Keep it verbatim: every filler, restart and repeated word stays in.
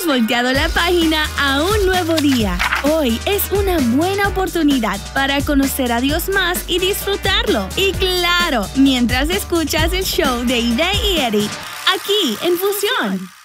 hemos volteado la página a un nuevo día. Hoy es una buena oportunidad para conocer a Dios más y disfrutarlo. Y claro, mientras escuchas el show de Ide y Eric, aquí en Fusión.